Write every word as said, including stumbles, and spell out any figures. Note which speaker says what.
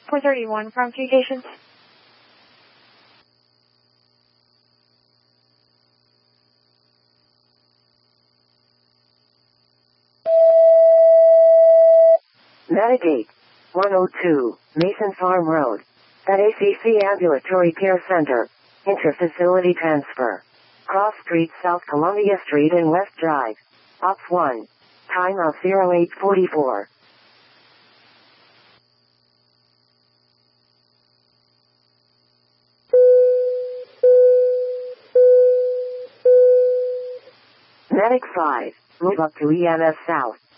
Speaker 1: four thirty-one from communications.
Speaker 2: Medigate, one oh two, Mason Farm Road. At A C C Ambulatory Care Center. Interfacility transfer. Cross Street, South Columbia Street and West Drive. Ops one. Time of oh eight forty-four. Medic five. Move up to E M S South.